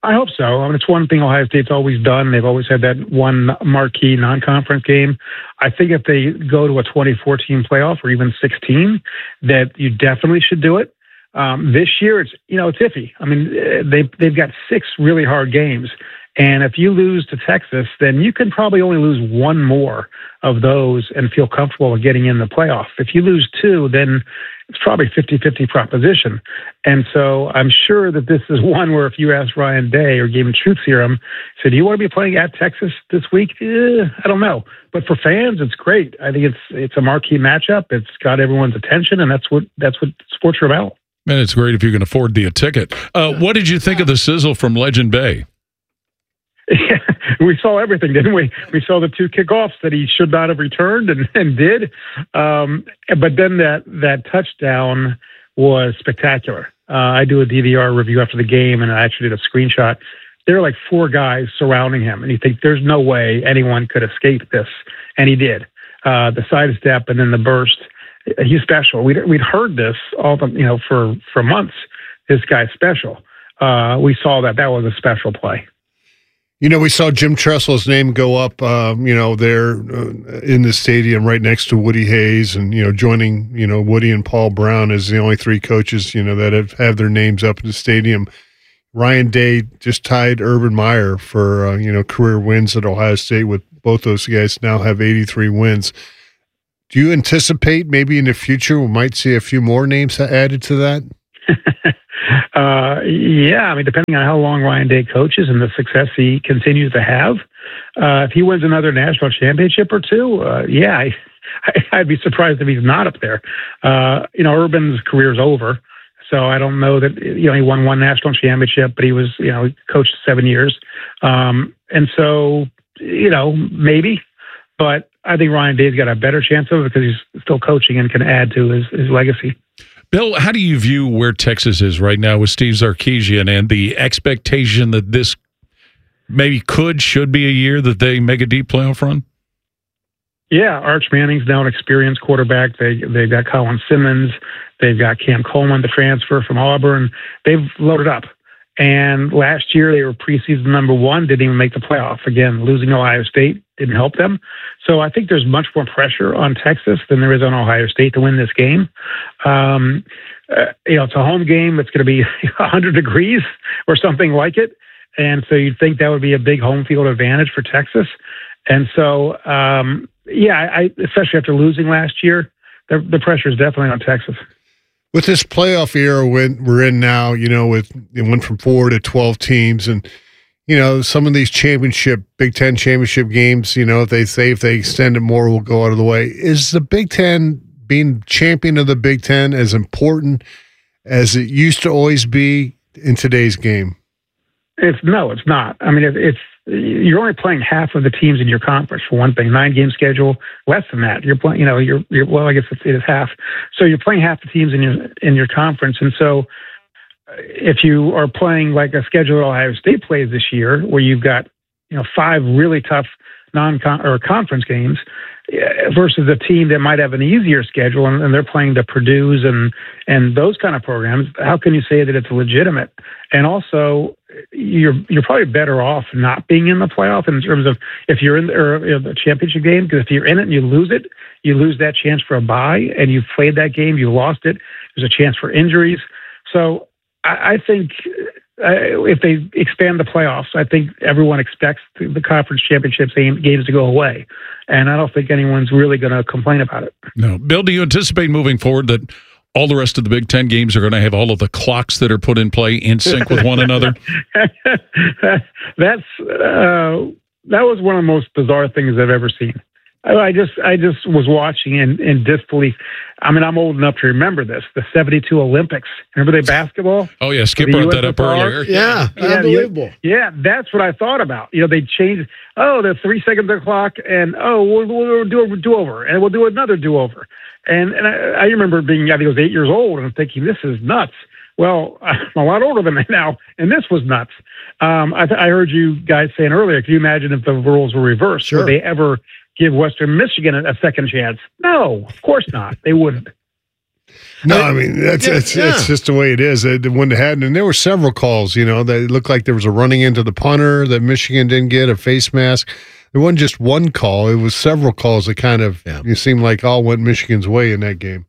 I hope so. I mean, it's one thing Ohio State's always done. They've always had that one marquee non-conference game. I think if they go to a twenty-four team playoff or even sixteen, that you definitely should do it. Um, this year, it's you know it's iffy. I mean, they've they've got six really hard games, and if you lose to Texas, then you can probably only lose one more of those and feel comfortable with getting in the playoff. If you lose two, then it's probably fifty-fifty proposition. And so I'm sure that this is one where if you asked Ryan Day or gave him truth serum, said, do you want to be playing at Texas this week? Eh, I don't know. But for fans, it's great. I think it's it's a marquee matchup. It's got everyone's attention, and that's what that's what sports are about. Man, it's great if you can afford the ticket. Uh, what did you think of the sizzle from Legend Bay? Yeah, we saw everything, didn't we? We saw the two kickoffs that he should not have returned and, and did. Um, but then that, that touchdown was spectacular. Uh, I do a D V R review after the game, and I actually did a screenshot. There were like four guys surrounding him, and you think there's no way anyone could escape this. And he did. Uh, the sidestep and then the burst. He's special. We'd, we'd heard this all the, you know, for, for months. This guy's special. Uh, we saw that. That was a special play. You know, we saw Jim Tressel's name go up, um, you know, there uh, in the stadium right next to Woody Hayes and, you know, joining, you know, Woody and Paul Brown as the only three coaches, you know, that have, have their names up in the stadium. Ryan Day just tied Urban Meyer for, uh, you know, career wins at Ohio State with both those guys now have eighty-three wins. Do you anticipate maybe in the future we might see a few more names added to that? Uh, yeah, I mean, depending on how long Ryan Day coaches and the success he continues to have, uh, if he wins another national championship or two, uh, yeah, I, I'd be surprised if he's not up there. Uh, you know, Urban's career's over, so I don't know that, you know, he won one national championship, but he was, you know, he coached seven years. Um, and so, you know, maybe, but I think Ryan Day's got a better chance of it because he's still coaching and can add to his, his legacy. Bill, how do you view where Texas is right now with Steve Sarkisian and the expectation that this maybe could, should be a year that they make a deep playoff run? Yeah, Arch Manning's now an experienced quarterback. They, they've got Colin Simmons. They've got Cam Coleman, the transfer from Auburn. They've loaded up. And last year they were preseason number one, didn't even make the playoff. Again, losing Ohio State didn't help them. So I think there's much more pressure on Texas than there is on Ohio State to win this game. Um, uh, you know, it's a home game. It's going to be one hundred degrees or something like it. And so you'd think that would be a big home field advantage for Texas. And so, um, yeah, I, especially after losing last year, the, the pressure is definitely on Texas. With this playoff era we're in now, you know, with it went from four to twelve teams, and you know some of these championship, Big Ten championship games, you know, if they say if they extend it more, will go out of the way. Is the Big Ten being champion of the Big Ten as important as it used to always be in today's game? It's no, it's not. I mean, it, it's you're only playing half of the teams in your conference for one thing. Nine game schedule, less than that. You're playing, you know, you're, you're well, I guess it's, it is half. So you're playing half the teams in your in your conference, and so if you are playing like a schedule that Ohio State plays this year, where you've got you know five really tough non or conference games versus a team that might have an easier schedule and, and they're playing the Purdue's and and those kind of programs, how can you say that it's legitimate? And also, you're you're probably better off not being in the playoff in terms of if you're in the, or, you know, the championship game, because if you're in it and you lose it, you lose that chance for a bye, and you've played that game, you lost it. There's a chance for injuries. So I, I think uh, if they expand the playoffs, I think everyone expects the, the conference championships games to go away, and I don't think anyone's really going to complain about it. No, Bill, do you anticipate moving forward that all the rest of the Big Ten games are going to have all of the clocks that are put in play in sync with one another? That's uh, that was one of the most bizarre things I've ever seen. I, I just I just was watching in, in disbelief. I mean, I'm old enough to remember this. The seventy-two Olympics. Remember they basketball? Oh yeah, Skip brought that up earlier. Yeah, yeah, unbelievable. Yeah, that's what I thought about. You know, they changed. Oh, the three seconds of the clock, and oh, we'll, we'll do a do over, and we'll do another do over. And and I, I remember being, I think I was eight years old, and I'm thinking, this is nuts. Well, I'm a lot older than that now, and this was nuts. Um, I, th- I heard you guys saying earlier, can you imagine if the rules were reversed? Sure. Would they ever give Western Michigan a, a second chance? No, of course not. They wouldn't. No, I mean, that's, yeah, it's, yeah. it's just the way it is. It, when it had, and there were several calls, you know, that it looked like there was a running into the punter that Michigan didn't get, a face mask. It wasn't just one call. It was several calls that kind of, yeah. it seemed like all went Michigan's way in that game.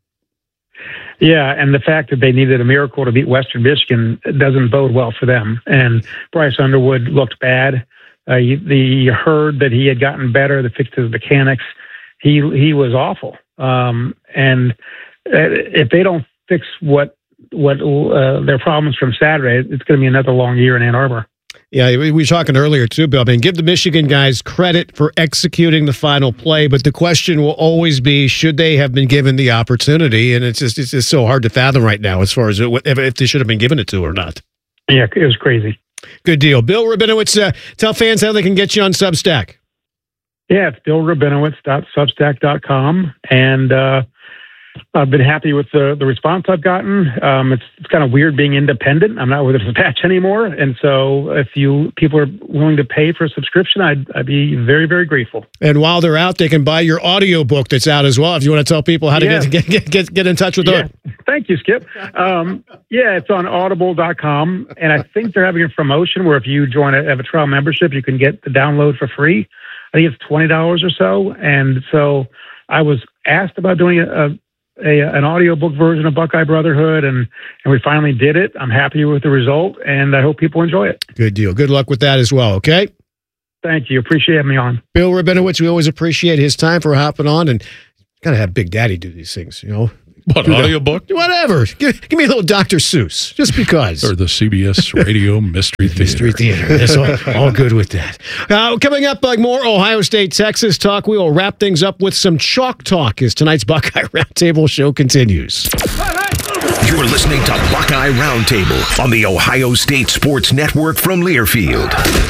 Yeah, and the fact that they needed a miracle to beat Western Michigan doesn't bode well for them. And Bryce Underwood looked bad. Uh, you, the, you heard that he had gotten better, that fixed his mechanics. He he was awful. Um, and if they don't fix what what uh, their problems from Saturday, it's going to be another long year in Ann Arbor. Yeah, we were talking earlier too, Bill. I mean, give the Michigan guys credit for executing the final play, but the question will always be: should they have been given the opportunity? And it's just it's just so hard to fathom right now as far as it, if, if they should have been given it to or not. Yeah, it was crazy. Good deal, Bill Rabinowitz. Uh, tell fans how they can get you on Substack. Yeah, it's bill rabinowitz dot substack dot com, and uh, I've been happy with the, the response I've gotten. Um, it's it's kind of weird being independent. I'm not with the Dispatch anymore, and so if you people are willing to pay for a subscription, I'd I'd be very very grateful. And while they're out, they can buy your audio book that's out as well. If you want to tell people how to Yeah. get, get get get in touch with Yeah. it. Thank you, Skip. Um, yeah, it's on audible dot com, and I think they're having a promotion where if you join a, have a trial membership, you can get the download for free. I think it's twenty dollars or so, and so I was asked about doing a, a A, an audiobook version of Buckeye Brotherhood, and, and we finally did it. I'm happy with the result, and I hope people enjoy it. Good deal. Good luck with that as well, okay? Thank you. Appreciate having me on. Bill Rabinowitz, we always appreciate his time for hopping on, and got to have Big Daddy do these things, you know? What, Do the- audiobook? Whatever. Give, give me a little Doctor Seuss, just because. Or the C B S Radio Mystery Theater. Mystery Theater. That's all, all good with that. Uh, coming up, like more Ohio State, Texas talk. We will wrap things up with some chalk talk as tonight's Buckeye Roundtable show continues. You're listening to Buckeye Roundtable on the Ohio State Sports Network from Learfield.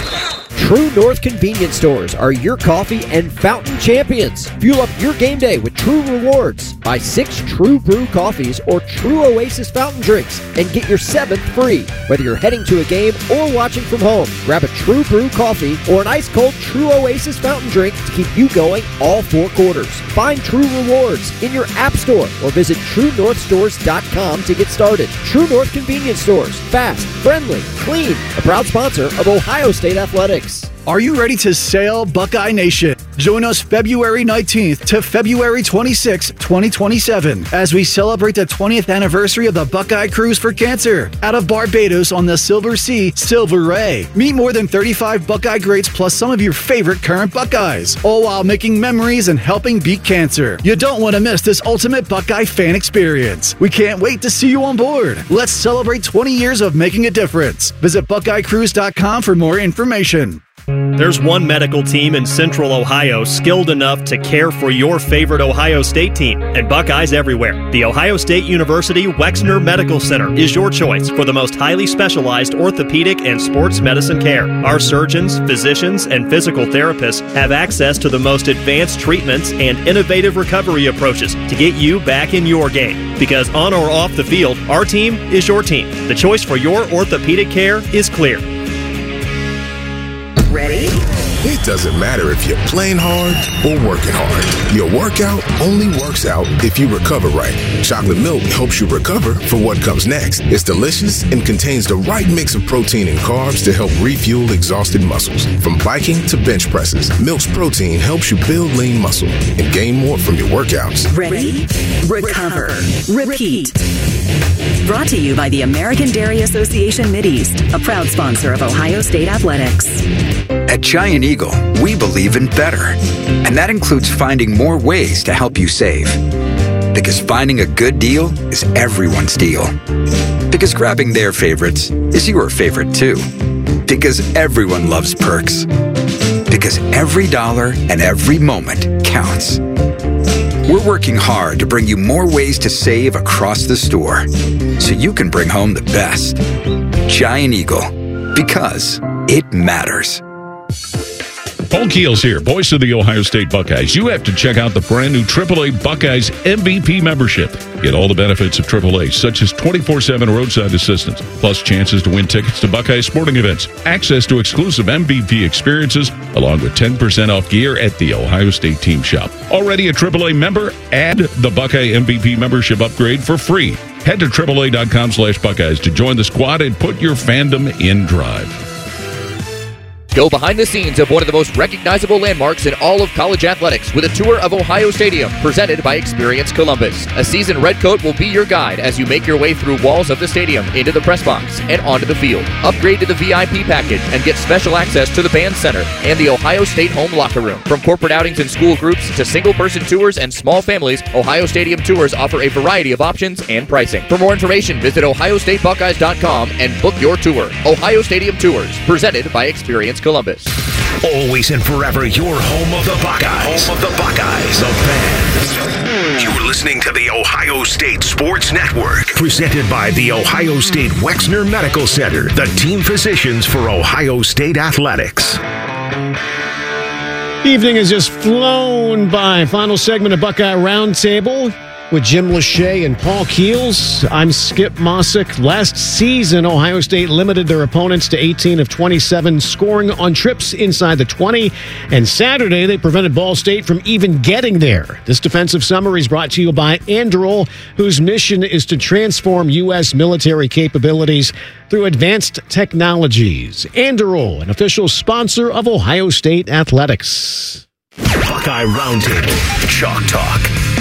True North convenience stores are your coffee and fountain champions. Fuel up your game day with True Rewards. Buy six True Brew coffees or True Oasis fountain drinks and get your seventh free. Whether you're heading to a game or watching from home, grab a True Brew coffee or an ice-cold True Oasis fountain drink to keep you going all four quarters. Find True Rewards in your app store or visit true north stores dot com to get started. True North convenience stores. Fast, friendly, clean. A proud sponsor of Ohio State Athletics. Are you ready to sail, Buckeye Nation? Join us February nineteenth to February twenty-sixth, twenty twenty-seven, as we celebrate the twentieth anniversary of the Buckeye Cruise for Cancer out of Barbados on the Silver Sea Silver Ray. Meet more than thirty-five Buckeye greats plus some of your favorite current Buckeyes, all while making memories and helping beat cancer. You don't want to miss this ultimate Buckeye fan experience. We can't wait to see you on board. Let's celebrate twenty years of making a difference. Visit buckeye cruise dot com for more information. There's one medical team in Central Ohio skilled enough to care for your favorite Ohio State team, and Buckeyes everywhere. The Ohio State University Wexner Medical Center is your choice for the most highly specialized orthopedic and sports medicine care. Our surgeons, physicians, and physical therapists have access to the most advanced treatments and innovative recovery approaches to get you back in your game. Because on or off the field, our team is your team. The choice for your orthopedic care is clear. Ready? It doesn't matter if you're playing hard or working hard. Your workout only works out if you recover right. Chocolate milk helps you recover for what comes next. It's delicious and contains the right mix of protein and carbs to help refuel exhausted muscles. From biking to bench presses, Milk's protein helps you build lean muscle and gain more from your workouts. Ready? Recover. Repeat. Brought to you by the American Dairy Association Mideast, a proud sponsor of Ohio State Athletics. At Giant Eagle, we believe in better. And that includes finding more ways to help you save. Because finding a good deal is everyone's deal. Because grabbing their favorites is your favorite too. Because everyone loves perks. Because every dollar and every moment counts. We're working hard to bring you more ways to save across the store so you can bring home the best. Giant Eagle, because it matters. Paul Keels here, voice of the Ohio State Buckeyes. You have to check out the brand new triple A Buckeyes M V P membership. Get all the benefits of triple A, such as twenty-four seven roadside assistance, plus chances to win tickets to Buckeye sporting events, access to exclusive M V P experiences, along with ten percent off gear at the Ohio State team shop. Already a triple A member? Add the Buckeye M V P membership upgrade for free. Head to triple A dot com slash Buckeyes to join the squad and put your fandom in drive. Go behind the scenes of one of the most recognizable landmarks in all of college athletics with a tour of Ohio Stadium presented by Experience Columbus. A seasoned redcoat will be your guide as you make your way through walls of the stadium, into the press box, and onto the field. Upgrade to the V I P package and get special access to the band center and the Ohio State home locker room. From corporate outings and school groups to single-person tours and small families, Ohio Stadium tours offer a variety of options and pricing. For more information, visit ohio state buckeyes dot com and book your tour. Ohio Stadium Tours, presented by Experience Columbus. Always and forever your home of the Buckeyes. Home of the Buckeyes. The Fan. You're listening to the Ohio State Sports Network. Presented by the Ohio State Wexner Medical Center. The team physicians for Ohio State Athletics. Evening has just flown by. Final segment of Buckeye Roundtable with Jim Lachey and Paul Keels. I'm Skip Mossick. Last season, Ohio State limited their opponents to eighteen of twenty-seven, scoring on trips inside the twenty. And Saturday, they prevented Ball State from even getting there. This defensive summary is brought to you by Anduril, whose mission is to transform U S military capabilities through advanced technologies. Anduril, an official sponsor of Ohio State Athletics. Buckeye Roundtable. Chalk Talk.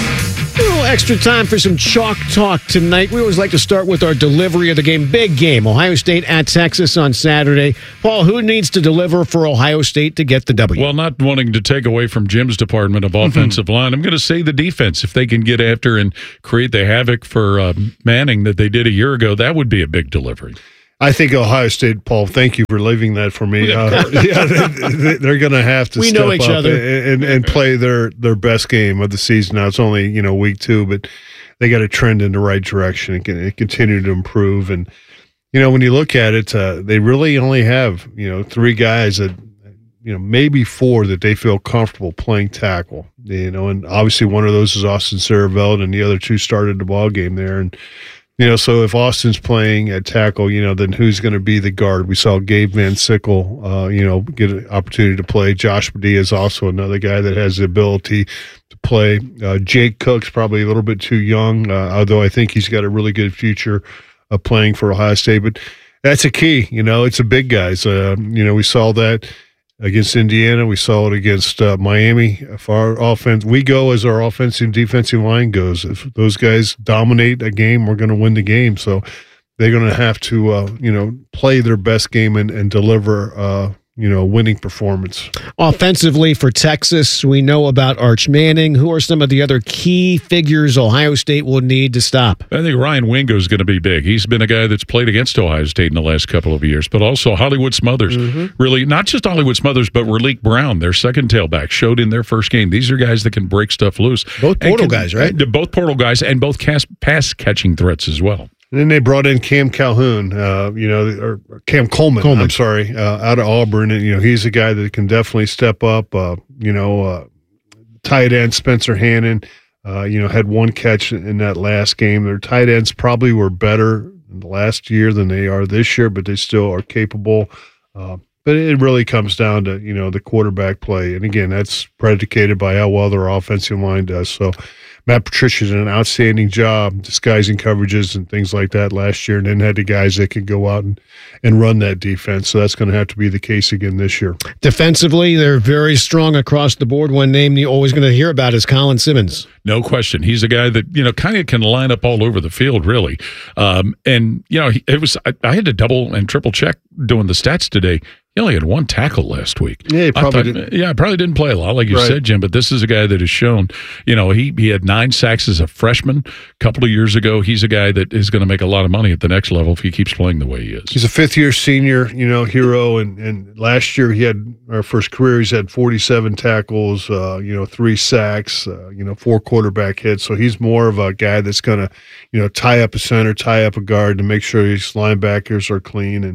A little extra time for some chalk talk tonight. We always like to start with our delivery of the game. Big game. Ohio State at Texas on Saturday. Paul, who needs to deliver for Ohio State to get the W? Well, not wanting to take away from Jim's department of offensive line, I'm going to say the defense. If they can get after and create the havoc for uh, Manning that they did a year ago, that would be a big delivery. I think Ohio State, Paul, thank you for leaving that for me. Uh, yeah, they, they're going to have to we step know each up other. And, and play their, their best game of the season. Now, it's only, you know, week two, but they got to trend in the right direction and, can, and continue to improve. And, you know, when you look at it, uh, they really only have, you know, three guys that, you know, maybe four that they feel comfortable playing tackle. You know, and obviously one of those is Austin Saravelt, and the other two started the ball game there. And, you know, so if Austin's playing at tackle, you know, then who's going to be the guard? We saw Gabe Van Sickle, uh, you know, get an opportunity to play. Josh Padilla is also another guy that has the ability to play. Uh, Jake Cook's probably a little bit too young, uh, although I think he's got a really good future of playing for Ohio State. But that's a key, you know, it's a big guys. Uh, you know, we saw that against Indiana. We saw it against uh, Miami. If our offense, we go as our offensive and defensive line goes. If those guys dominate a game, we're going to win the game. So they're going to have to, uh, you know, play their best game and, and deliver, uh, you know, winning performance. Offensively for Texas, we know about Arch Manning. Who are some of the other key figures Ohio State will need to stop? I think Ryan Wingo is going to be big. He's been a guy that's played against Ohio State in the last couple of years, but also Hollywood Smothers. Mm-hmm. Really, not just Hollywood Smothers, but Raleek Brown, their second tailback, showed in their first game. These are guys that can break stuff loose. Both portal can, guys, right? Both portal guys and both pass-catching threats as well. And then they brought in Cam Calhoun, uh, you know, or Cam Coleman, Coleman. I'm sorry, uh, out of Auburn. And, you know, he's a guy that can definitely step up. Uh, you know, uh, tight end Spencer Hannon, uh, you know, had one catch in that last game. Their tight ends probably were better last year than they are this year, but they still are capable. Uh, but it really comes down to, you know, the quarterback play. And, again, that's predicated by how well their offensive line does. So, Matt Patricia did an outstanding job disguising coverages and things like that last year, and then had the guys that could go out and, and run that defense. So that's going to have to be the case again this year. Defensively, they're very strong across the board. One name you're always going to hear about is Colin Simmons. No question. He's a guy that, you know, kind of can line up all over the field, really. Um, and, you know, it was I, I had to double and triple check doing the stats today. He only had one tackle last week. Yeah, he probably I thought, didn't. Yeah, probably didn't play a lot, like you Right. said, Jim. But this is a guy that has shown, you know, he, he had nine sacks as a freshman a couple of years ago. He's a guy that is going to make a lot of money at the next level if he keeps playing the way he is. He's a fifth-year senior, you know, hero, and, and last year he had, our first career, he's had forty-seven tackles, uh, you know, three sacks, uh, you know, four quarterback hits. So he's more of a guy that's going to, you know, tie up a center, tie up a guard to make sure his linebackers are clean. And,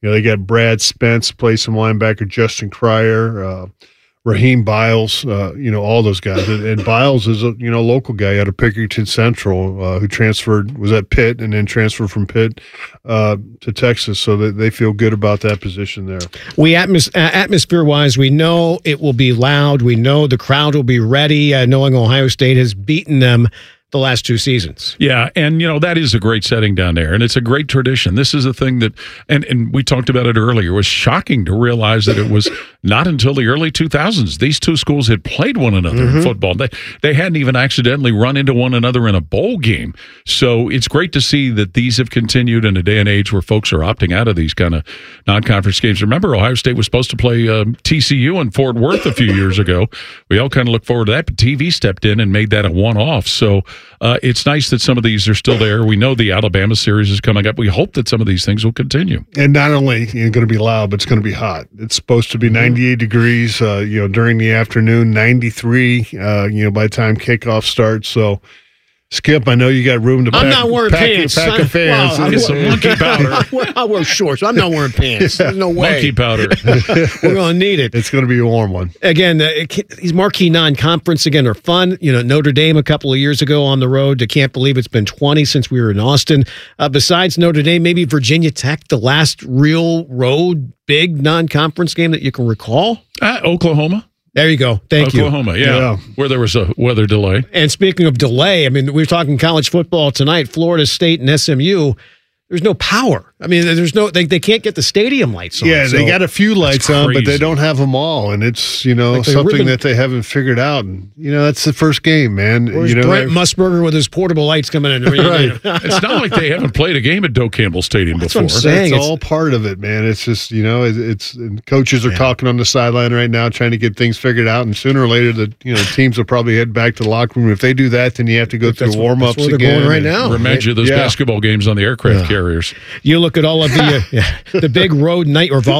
You know, they got Brad Spence, play some linebacker, Justin Cryer, uh, Raheem Biles, uh, you know, all those guys. And, and Biles is a, you know, local guy out of Pickerington Central uh, who transferred, was at Pitt and then transferred from Pitt uh, to Texas. So that they feel good about that position there. We atmos- uh, atmosphere-wise, we know it will be loud. We know the crowd will be ready, uh, knowing Ohio State has beaten them the last two seasons. Yeah, and you know that is a great setting down there, and it's a great tradition. This is a thing that, and and we talked about it earlier. It was shocking to realize that it was not until the early two thousands these two schools had played one another Mm-hmm. in football. They they hadn't even accidentally run into one another in a bowl game. So it's great to see that these have continued in a day and age where folks are opting out of these kind of non-conference games. Remember, Ohio State was supposed to play um, T C U in Fort Worth a few years ago. We all kind of look forward to that, but T V stepped in and made that a one-off. So. Uh, it's nice that some of these are still there. We know the Alabama series is coming up. We hope that some of these things will continue. And not only is it going to be loud, but it's going to be hot. It's supposed to be ninety-eight degrees, uh, you know, during the afternoon, ninety-three, uh, you know, by the time kickoff starts. So, Skip, I know you got room to I'm pack, not wearing pack, pants. pack of fans. Wow, Get some monkey powder. I wear, I wear shorts. I'm not wearing pants. There's no way. Monkey powder. We're going to need it. It's going to be a warm one. Again, uh, it, these marquee non-conference, again, are fun. You know, Notre Dame a couple of years ago on the road. I can't believe it's been twenty since we were in Austin. Uh, besides Notre Dame, maybe Virginia Tech, the last real road big non-conference game that you can recall? Uh, Oklahoma. There you go. Thank Oklahoma, you. yeah, yeah, where there was a weather delay. And speaking of delay, I mean, we were talking college football tonight, Florida State and S M U. There's no power. I mean, there's no, they, they can't get the stadium lights on. Yeah, so they got a few lights on, but they crazy. don't have them all. And it's, you know, Like they something ribbon- that they haven't figured out. And, you know, that's the first game, man. Where's you know, Brent they- Musburger with his portable lights coming in? Right. It's not like they haven't played a game at Doak Campbell Stadium That's before. what I'm saying. That's It's- all part of it, man. It's just, you know, it, it's and coaches are talking on the sideline right now, trying to get things figured out. And sooner or later, the you know teams will probably head back to the locker room. If they do that, then you have to go through That's what- warm ups that's where they're again. going right and- now. Remind you of those Yeah. basketball games on the aircraft Yeah. carriers. You look at all of the uh, yeah, the big road night or vol